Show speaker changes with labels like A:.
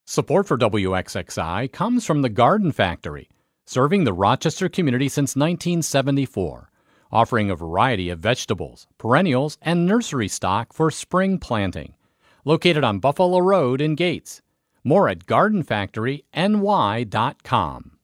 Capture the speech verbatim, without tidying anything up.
A: Support for W X X I comes from the Garden Factory, serving the Rochester community since nineteen seventy-four, offering a variety of vegetables, perennials, and nursery stock for spring planting. Located on Buffalo Road in Gates. More at garden factory n y dot com.